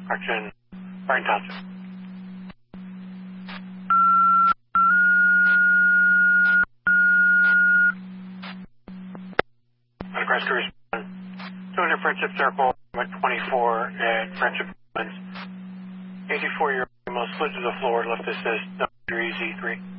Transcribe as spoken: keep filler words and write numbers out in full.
Correction, Brian Township. On Crest Cruise, two hundred Friendship Circle, twenty-four at Friendship Islands. eighty-four-year-old male slid to the floor, left assist, number Z three.